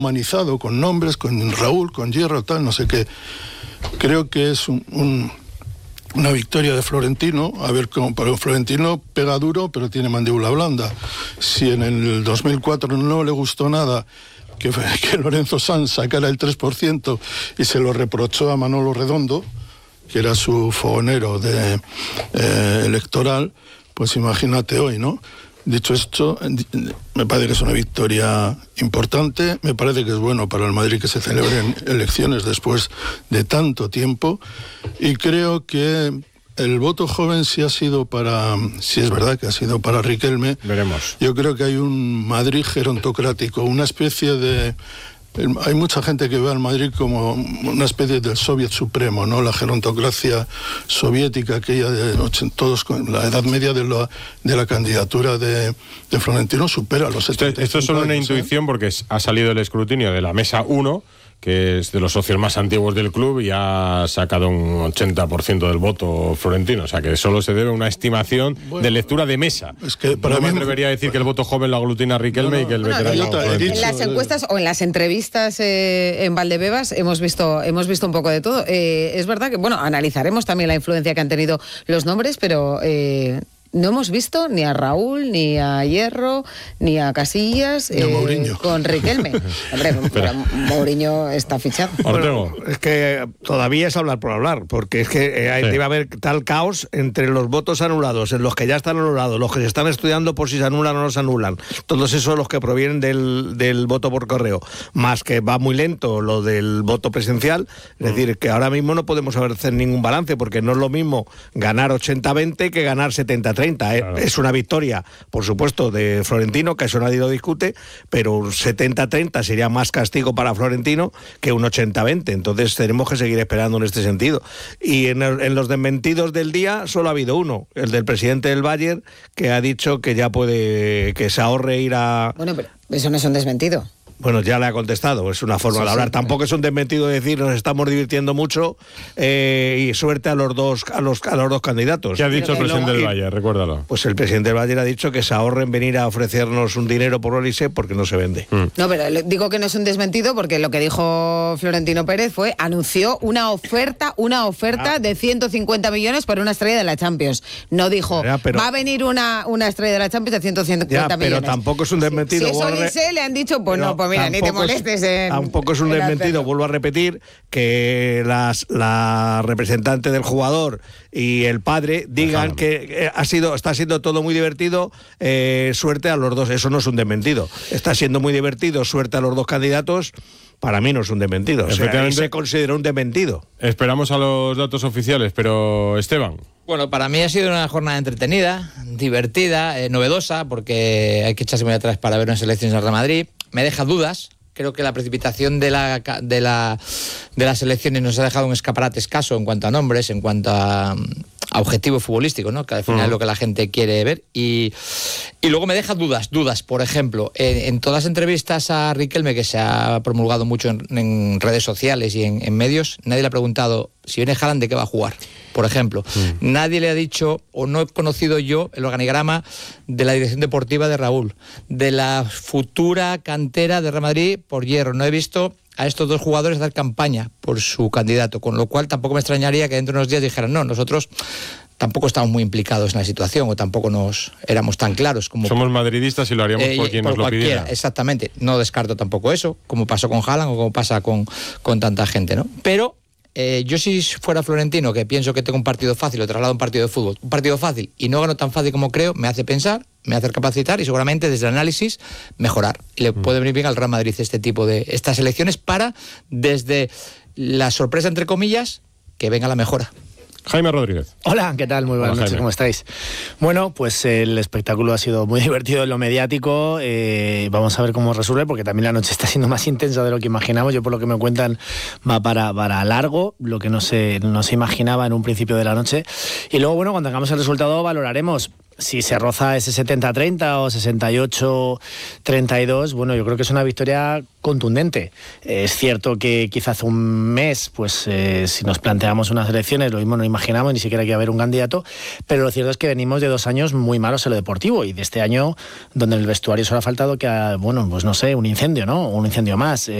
humanizado, con nombres, con Raúl, con Hierro, tal, no sé qué. Creo que es una victoria de Florentino. A ver, como para Florentino pega duro, pero tiene mandíbula blanda. Si en el 2004 no le gustó nada que Lorenzo Sanz sacara el 3% y se lo reprochó a Manolo Redondo, que era su fogonero electoral, pues imagínate hoy, ¿no? Dicho esto, me parece que es una victoria importante, me parece que es bueno para el Madrid que se celebren elecciones después de tanto tiempo, y creo que el voto joven sí es verdad que ha sido para Riquelme. Veremos. Yo creo que hay un Madrid gerontocrático, una especie de... Hay mucha gente que ve al Madrid como una especie del Soviet supremo, ¿no? La gerontocracia soviética, aquella de todos con la edad media de la candidatura de Florentino supera los 75 Esto es solo una intuición, porque ha salido el escrutinio de la mesa 1, que es de los socios más antiguos del club, y ha sacado un 80% del voto Florentino. O sea, que solo se debe a una estimación de lectura de mesa. Es que para no mí me atrevería a decir que el voto joven lo aglutina a Riquelme y que el veterano... En las encuestas o en las entrevistas en Valdebebas hemos visto un poco de todo. Es verdad que, analizaremos también la influencia que han tenido los nombres, pero... no hemos visto ni a Raúl, ni a Hierro, ni a Casillas con Riquelme. Hombre, pero Mourinho está fichado. Bueno, es que todavía es hablar por hablar, porque es que debe haber tal caos entre los votos anulados, en los que ya están anulados, los que se están estudiando por si se anulan o no se anulan, todos esos los que provienen del voto por correo, más que va muy lento lo del voto presencial. Es decir, que ahora mismo no podemos hacer ningún balance, porque no es lo mismo ganar 80-20 que ganar 70-30. Claro. Es una victoria, por supuesto, de Florentino, que eso nadie lo discute, pero un 70-30 sería más castigo para Florentino que un 80-20. Entonces tenemos que seguir esperando en este sentido. Y en los desmentidos del día solo ha habido uno, el del presidente del Bayern, que ha dicho que ya puede, que se ahorre ir a... Bueno, pero eso no es un desmentido. Bueno, ya le ha contestado, es una forma de hablar. Tampoco es un desmentido de decir nos estamos divirtiendo mucho y suerte a los dos candidatos. ¿Qué ha dicho el presidente del Bayern? Recuérdalo. Pues el presidente del Bayern ha dicho que se ahorren venir a ofrecernos un dinero por Olise porque no se vende. No, pero digo que no es un desmentido porque lo que dijo Florentino Pérez anunció una oferta de 150 millones por una estrella de la Champions. No dijo, va a venir una estrella de la Champions de 150 millones. Pero tampoco es un desmentido. Si es Olise, le han dicho, pues no, pues mira, ni te molestes. Tampoco es un desmentido, vuelvo a repetir, que la representante del jugador y el padre digan que está siendo todo muy divertido, suerte a los dos. Eso no es un desmentido. Está siendo muy divertido, suerte a los dos candidatos. Para mí no es un desmentido. Efectivamente, se considera un desmentido. Esperamos a los datos oficiales, pero Esteban. Bueno, para mí ha sido una jornada entretenida, divertida, novedosa, porque hay que echarse muy atrás para ver unas elecciones en Real Madrid. Me deja dudas. Creo que la precipitación de las elecciones nos ha dejado un escaparate escaso en cuanto a nombres, en cuanto a objetivo futbolístico, ¿no? Que al final es lo que la gente quiere ver. Y luego me deja dudas. Por ejemplo, en todas las entrevistas a Riquelme, que se ha promulgado mucho en redes sociales y en medios, nadie le ha preguntado si viene Haaland, ¿de qué va a jugar? Por ejemplo, nadie le ha dicho, o no he conocido yo, el organigrama de la dirección deportiva de Raúl, de la futura cantera de Real Madrid por Hierro. No he visto a estos dos jugadores dar campaña por su candidato, con lo cual tampoco me extrañaría que dentro de unos días dijeran, no, nosotros tampoco estamos muy implicados en la situación, o tampoco nos éramos tan claros como... Somos madridistas y lo haríamos por quien nos lo pidiera. Exactamente, no descarto tampoco eso, como pasó con Haaland o como pasa con tanta gente, ¿no? Pero yo, si fuera Florentino, que pienso que tengo un partido fácil, lo traslado a un partido de fútbol, un partido fácil, y no gano tan fácil como creo, me hace pensar, me hace capacitar y seguramente desde el análisis mejorar. Y le puede venir bien al Real Madrid estas elecciones para, desde la sorpresa entre comillas, que venga la mejora. Jaime Rodríguez. Hola, ¿qué tal? Muy buenas noches, ¿cómo estáis? Bueno, pues el espectáculo ha sido muy divertido en lo mediático. Vamos a ver cómo resuelve, porque también la noche está siendo más intensa de lo que imaginamos. Yo, por lo que me cuentan, va para largo, lo que no se imaginaba en un principio de la noche. Y luego, bueno, cuando tengamos el resultado valoraremos. si se roza ese 70-30 o 68-32, bueno, yo creo que es una victoria contundente. Es cierto que quizás hace un mes, pues si nos planteamos unas elecciones, lo mismo no imaginamos ni siquiera que iba a haber un candidato, pero lo cierto es que venimos de 2 años muy malos en lo deportivo y de este año donde en el vestuario solo ha faltado que, bueno, pues no sé, un incendio, ¿no? Un incendio más.